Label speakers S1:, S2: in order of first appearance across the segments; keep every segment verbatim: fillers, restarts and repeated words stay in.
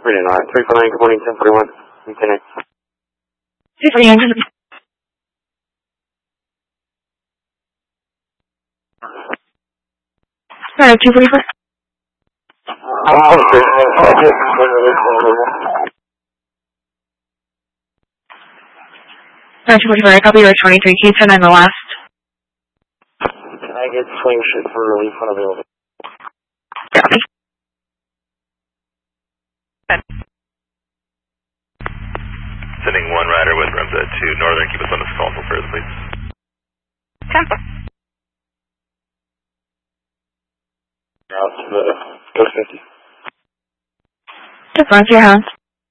S1: Reno nine, three four nine, good morning, ten forty-one. Lieutenant.
S2: three forty-nine, good morning. Sorry, two forty-four.
S1: Oh,
S2: nine two forty-four, I copy your twenty-three, can you send in the last?
S1: Can I get swing shift for relief unavailable?
S2: Copy.
S3: Sending one rider with Remza to Northern, keep us on this call until further, please.
S2: Tempo.
S1: Out to the Ghost fifty.
S2: Just run to your house.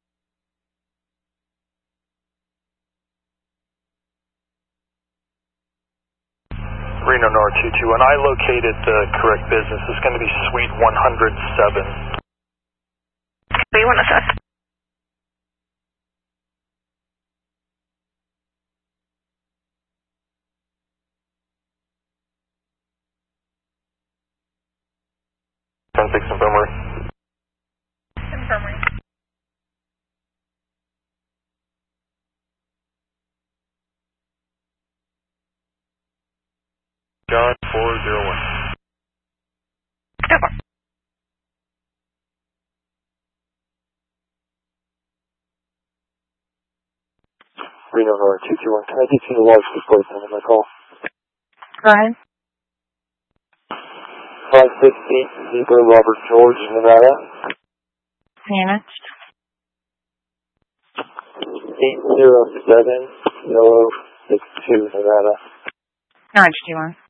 S4: Reno North two two one, I located the correct business. It's going to be Suite one hundred seven.
S2: What do you want to set?
S4: ten six infirmary.
S2: Infirmary.
S4: John four zero one.
S2: Tempo.
S1: Reno North two two one, can I get you the large display time on my call?
S2: Go ahead.
S1: five fifty, Zebra Robert George, Nevada.
S2: Managed.
S1: eight zero seven, zero six two, Nevada.
S2: No, I just do one.